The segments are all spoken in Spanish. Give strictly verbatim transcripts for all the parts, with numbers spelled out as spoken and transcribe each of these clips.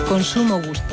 Consumo gusto.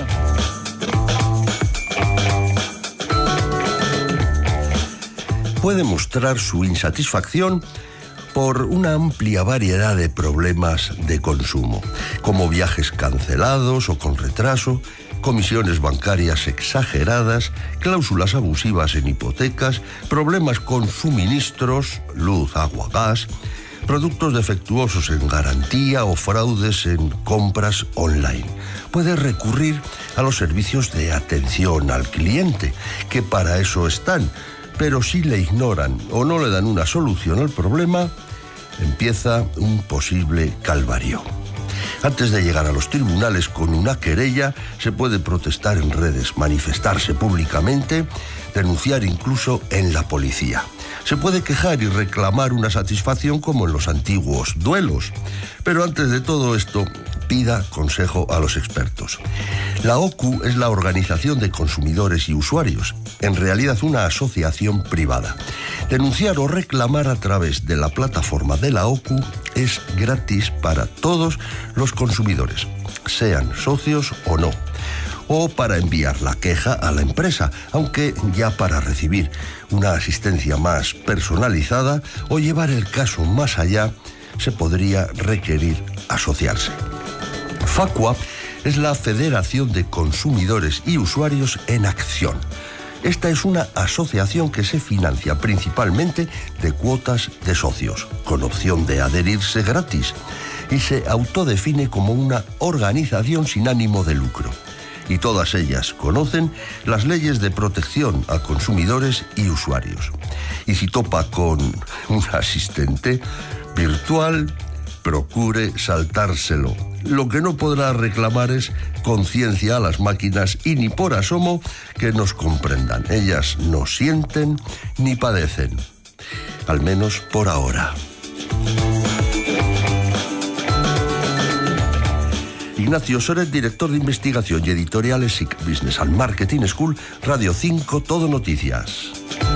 Puede mostrar su insatisfacción por una amplia variedad de problemas de consumo, como viajes cancelados o con retraso, comisiones bancarias exageradas, cláusulas abusivas en hipotecas, problemas con suministros, luz, agua, gas, productos defectuosos en garantía o fraudes en compras online. Puede recurrir a los servicios de atención al cliente, que para eso están, pero si le ignoran o no le dan una solución al problema, empieza un posible calvario. Antes de llegar a los tribunales con una querella, se puede protestar en redes, manifestarse públicamente, denunciar incluso en la policía. Se puede quejar y reclamar una satisfacción como en los antiguos duelos. Pero antes de todo esto, pida consejo a los expertos. La O C U es la Organización de Consumidores y Usuarios, en realidad una asociación privada. Denunciar o reclamar a través de la plataforma de la O C U es gratis para todos los consumidores, sean socios o no, o para enviar la queja a la empresa, aunque ya para recibir una asistencia más personalizada o llevar el caso más allá, se podría requerir asociarse. FACUA es la Federación de Consumidores y Usuarios en Acción. Esta es una asociación que se financia principalmente de cuotas de socios, con opción de adherirse gratis, y se autodefine como una organización sin ánimo de lucro. Y todas ellas conocen las leyes de protección a consumidores y usuarios. Y si topa con un asistente virtual, procure saltárselo. Lo que no podrá reclamar es conciencia a las máquinas y ni por asomo que nos comprendan. Ellas no sienten ni padecen, al menos por ahora. Ignacio Soret, director de investigación y editoriales S I C Business and Marketing School, Radio cinco, Todo Noticias.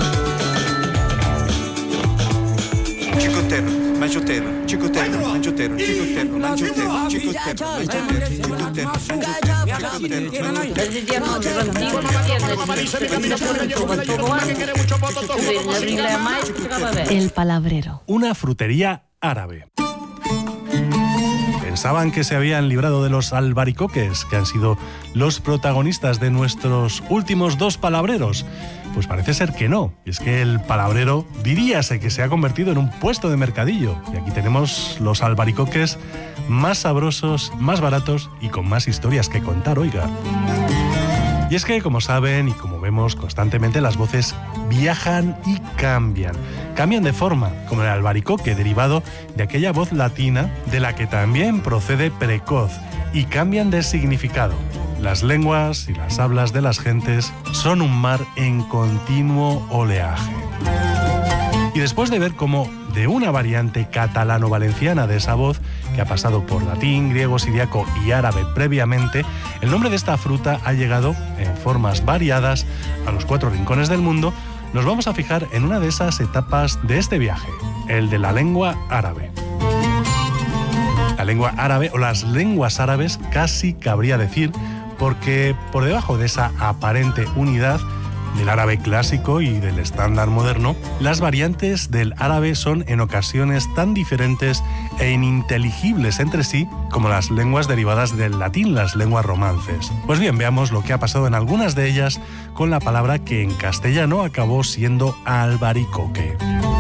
Chicotero, manchotero, chicotero, manchotero, chicotero, manchotero, chicotero, manchotero. El palabrero. Una frutería árabe. ¿Pensaban que se habían librado de los albaricoques, que han sido los protagonistas de nuestros últimos dos palabreros? Pues parece ser que no. Y es que el palabrero diríase que se ha convertido en un puesto de mercadillo. Y aquí tenemos los albaricoques más sabrosos, más baratos y con más historias que contar, oiga. Y es que, como saben y como vemos constantemente, las voces viajan y cambian. Cambian de forma, como el albaricoque, derivado de aquella voz latina de la que también procede precoz, y cambian de significado. Las lenguas y las hablas de las gentes son un mar en continuo oleaje. Y después de ver cómo de una variante catalano-valenciana de esa voz, que ha pasado por latín, griego, siríaco y árabe previamente, el nombre de esta fruta ha llegado en formas variadas a los cuatro rincones del mundo, nos vamos a fijar en una de esas etapas de este viaje, el de la lengua árabe. La lengua árabe, o las lenguas árabes, casi cabría decir, porque por debajo de esa aparente unidad del árabe clásico y del estándar moderno, las variantes del árabe son en ocasiones tan diferentes e ininteligibles entre sí como las lenguas derivadas del latín, las lenguas romances. Pues bien, veamos lo que ha pasado en algunas de ellas con la palabra que en castellano acabó siendo albaricoque.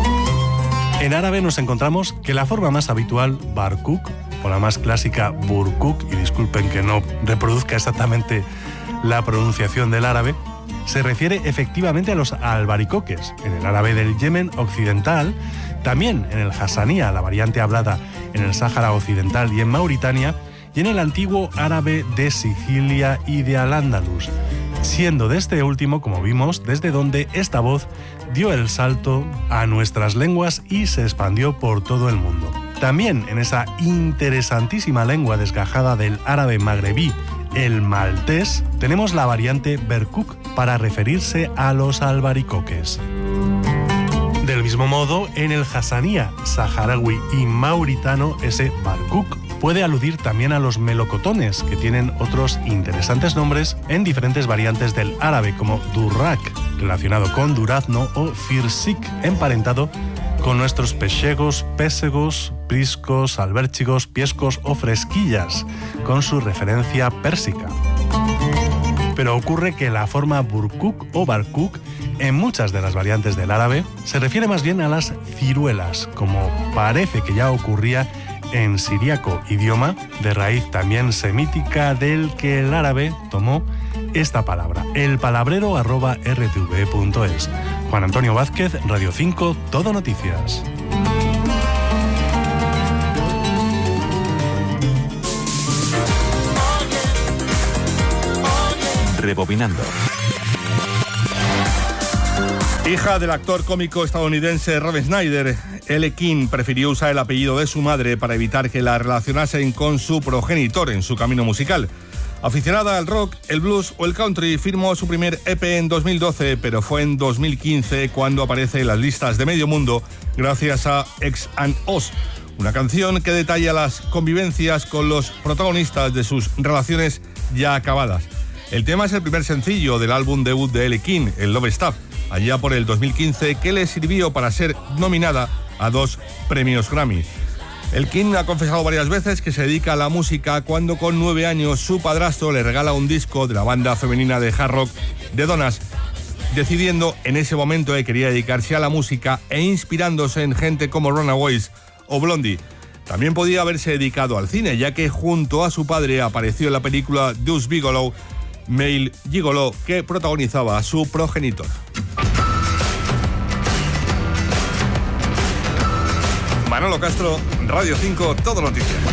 En árabe nos encontramos que la forma más habitual, barkuk, o la más clásica, burkuk, y disculpen que no reproduzca exactamente la pronunciación del árabe, se refiere efectivamente a los albaricoques, en el árabe del Yemen occidental, también en el hasanía, la variante hablada en el Sáhara Occidental y en Mauritania, y en el antiguo árabe de Sicilia y de Al-Ándalus, siendo de este último, como vimos, desde donde esta voz dio el salto a nuestras lenguas y se expandió por todo el mundo. También en esa interesantísima lengua desgajada del árabe magrebí, el maltés, tenemos la variante berkuk para referirse a los albaricoques. Del mismo modo, en el hasanía saharaui y mauritano, ese barkuk puede aludir también a los melocotones, que tienen otros interesantes nombres en diferentes variantes del árabe, como durrak, relacionado con durazno, o firsik, emparentado con nuestros pechegos, pésegos, priscos, albérchigos, piescos o fresquillas, con su referencia pérsica. Pero ocurre que la forma burkuk o barkuk, en muchas de las variantes del árabe, se refiere más bien a las ciruelas, como parece que ya ocurría en siríaco, idioma de raíz también semítica del que el árabe tomó esta palabra. El palabrero arroba r t v punto es. Juan Antonio Vázquez, Radio cinco, Todo Noticias. Rebobinando. Hija del actor cómico estadounidense Rob Schneider, Elle King prefirió usar el apellido de su madre para evitar que la relacionasen con su progenitor en su camino musical. Aficionada al rock, el blues o el country, firmó su primer E P en dos mil doce, pero fue en dos mil quince cuando aparece en las listas de medio mundo gracias a X and Oz, una canción que detalla las convivencias con los protagonistas de sus relaciones ya acabadas. El tema es el primer sencillo del álbum debut de Elle King, el Love Stuff, allá por el dos mil quince, que le sirvió para ser nominada a dos premios Grammy. Elle King ha confesado varias veces que se dedica a la música cuando con nueve años su padrastro le regala un disco de la banda femenina de hard rock The Donnas, decidiendo en ese momento que quería dedicarse a la música e inspirándose en gente como Runaways o Blondie. También podía haberse dedicado al cine, ya que junto a su padre apareció en la película Deuce Bigalow, Male Gigolo, que protagonizaba a su progenitor. Manolo Castro, Radio cinco, Todo Noticias.